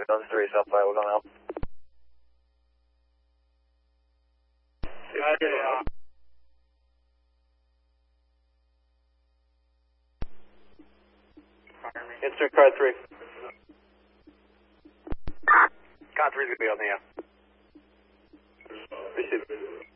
on 3, South 5, we're going out. Insert car 3. Car 3's going to be on the air. Receive.